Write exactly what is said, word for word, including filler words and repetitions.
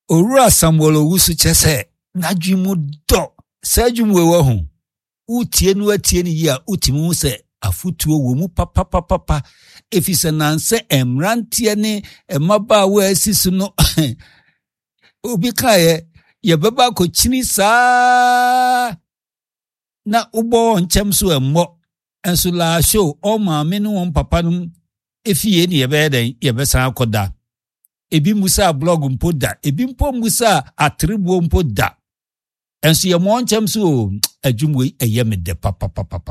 Owura Samuel Owusu chese n'adwemu do sajum wewe ho utie no atie ni ya utimu se afutuo wo mu papa papa papa efise nanse emrantie ne emaba wa asisu no obi kae ye baba ko chini saa na ubo nchem so emmo enso la show o ma me no won papa no efie ne ye be den ye be san akoda ebi musa blog mpo da ebi mpo musa atribuo mpo da enso ye mo nchem so adwumwe eye me de papa papa